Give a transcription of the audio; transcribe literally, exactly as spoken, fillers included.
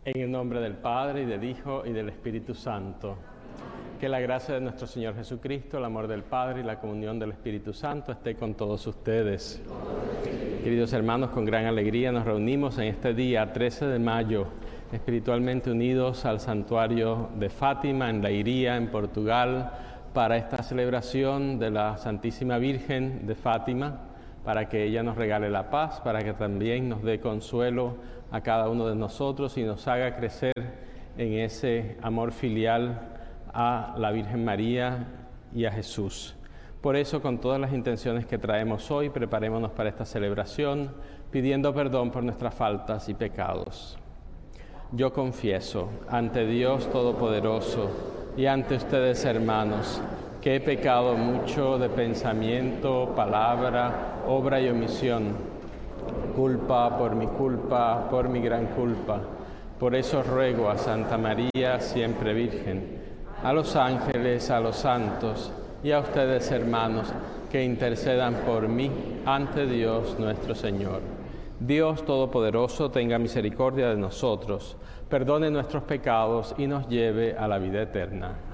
En el nombre del Padre, y del Hijo, y del Espíritu Santo. Que la gracia de nuestro Señor Jesucristo, el amor del Padre y la comunión del Espíritu Santo esté con todos ustedes. Queridos hermanos, con gran alegría nos reunimos en este día, trece de mayo, espiritualmente unidos al santuario de Fátima, en Leiria, en Portugal, para esta celebración de la Santísima Virgen de Fátima, para que ella nos regale la paz, para que también nos dé consuelo a cada uno de nosotros y nos haga crecer en ese amor filial a la Virgen María y a Jesús. Por eso, con todas las intenciones que traemos hoy, preparémonos para esta celebración, pidiendo perdón por nuestras faltas y pecados. Yo confieso ante Dios Todopoderoso y ante ustedes, hermanos, que he pecado mucho de pensamiento, palabra, obra y omisión. Culpa por mi culpa, por mi gran culpa. Por eso ruego a Santa María, siempre Virgen, a los ángeles, a los santos y a ustedes, hermanos, que intercedan por mí ante Dios nuestro Señor. Dios Todopoderoso tenga misericordia de nosotros, perdone nuestros pecados y nos lleve a la vida eterna.